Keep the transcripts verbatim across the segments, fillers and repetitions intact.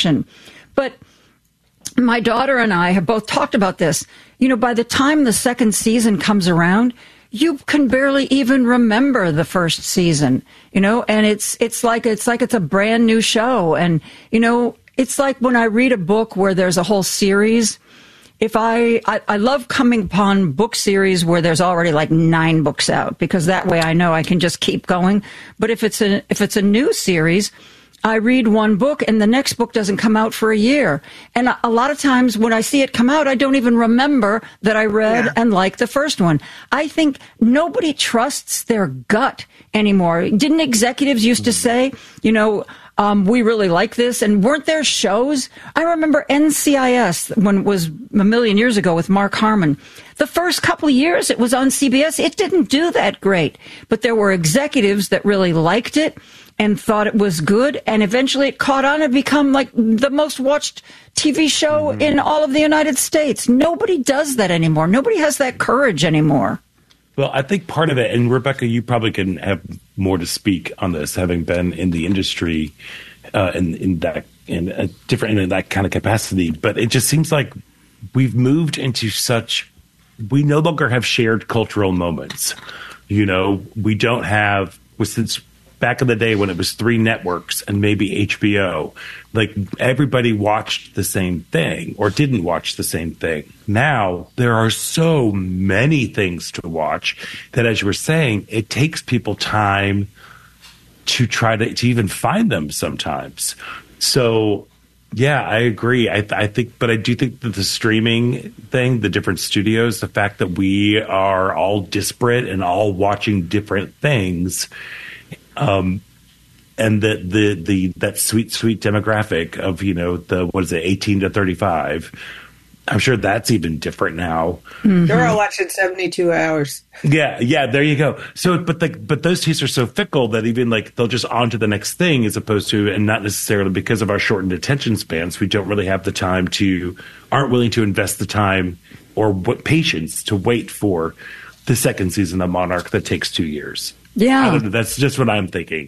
question. But my daughter and I have both talked about this. You know, by the time the second season comes around, you can barely even remember the first season, you know, and it's it's like it's like it's a brand new show. And, you know, it's like when I read a book where there's a whole series. If I, I, I love coming upon book series where there's already like nine books out, because that way I know I can just keep going. But if it's a if it's a new series, I read one book and the next book doesn't come out for a year. And a lot of times when I see it come out, I don't even remember that I read yeah. and liked the first one. I think nobody trusts their gut anymore. Didn't executives used to say, you know, um, we really like this? And weren't there shows? I remember N C I S when it was a million years ago with Mark Harmon. The first couple of years it was on C B S. It didn't do that great, but there were executives that really liked it and thought it was good, and eventually it caught on and become like the most watched T V show mm-hmm. in all of the United States. Nobody does that anymore. Nobody has that courage anymore. Well, I think part of it, and Rebecca, you probably can have more to speak on this, having been in the industry uh, in, in that in a different in that kind of capacity. But it just seems like we've moved into such we no longer have shared cultural moments. You know, we don't have since. Back in the day when it was three networks and maybe H B O, like everybody watched the same thing or didn't watch the same thing. Now there are so many things to watch that, as you were saying, it takes people time to try to, to even find them sometimes. So, yeah, I agree. I, I think, but I do think that the streaming thing, the different studios, the fact that we are all disparate and all watching different things, Um, and the, the, the, that sweet, sweet demographic of, you know, the, what is it, eighteen to thirty-five. I'm sure that's even different now. Mm-hmm. They're all watching seventy-two hours. Yeah. Yeah. There you go. So, but the, but those tastes are so fickle that even like they'll just on to the next thing as opposed to, and not necessarily because of our shortened attention spans, we don't really have the time to, aren't willing to invest the time or what patience to wait for the second season of Monarch that takes two years. Yeah, I don't know, that's just what I'm thinking.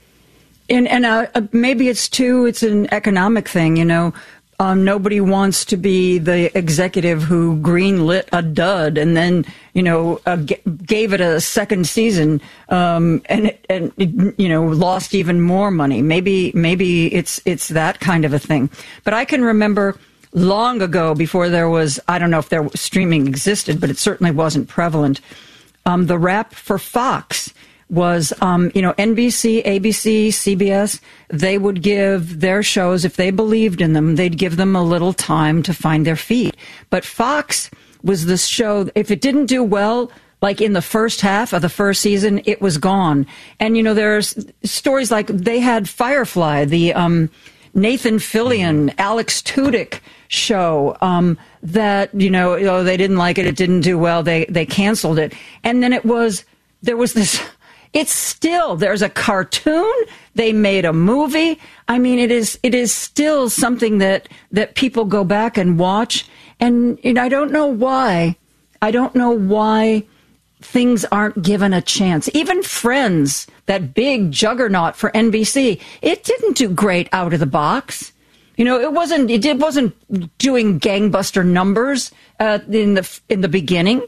And and uh, maybe it's too. It's an economic thing, you know. Um, nobody wants to be the executive who greenlit a dud and then, you know, uh, g- gave it a second season um, and it, and it, you know, lost even more money. Maybe maybe it's it's that kind of a thing. But I can remember long ago, before there was, I don't know if there streaming existed, but it certainly wasn't prevalent. Um, the rap for Fox was, um, you know, N B C, A B C, C B S, they would give their shows, if they believed in them, they'd give them a little time to find their feet. But Fox was this show, if it didn't do well, like in the first half of the first season, it was gone. And, you know, there's stories like they had Firefly, the um, Nathan Fillion, Alex Tudyk show um, that, you know, oh, they didn't like it, it didn't do well, they, they canceled it. And then it was, there was this... It's still, there's a cartoon, they made a movie. I mean, it is it is still something that, that people go back and watch. And, and I don't know why. I don't know why things aren't given a chance. Even Friends, that big juggernaut for N B C, it didn't do great out of the box. You know, it wasn't it did, wasn't doing gangbuster numbers uh, in the in the beginning.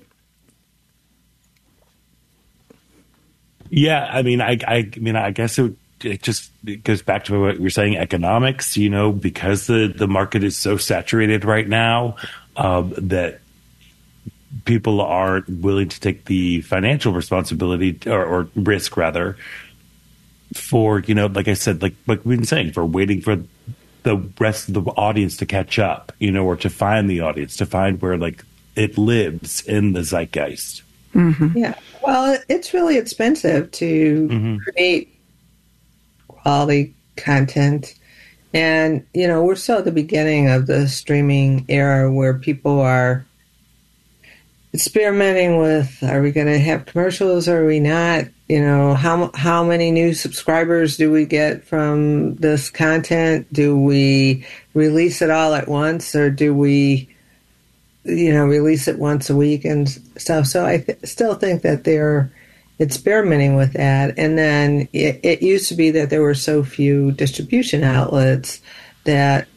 Yeah, I mean, I, I, I mean, I guess it, it just it goes back to what you were saying, economics. You know, because the, the market is so saturated right now um, that people aren't willing to take the financial responsibility or, or risk, rather, for, you know, like I said, like like we've been saying, for waiting for the rest of the audience to catch up, you know, or to find the audience, to find where like it lives in the zeitgeist. Mm-hmm. Yeah. Well, it's really expensive to mm-hmm. create quality content. And, you know, we're still at the beginning of the streaming era where people are experimenting with, are we going to have commercials or are we not? You know, how how many new subscribers do we get from this content? Do we release it all at once or do we, you know, release it once a week and stuff? So I th- still think that they're experimenting with that. And then it, it used to be that there were so few distribution outlets that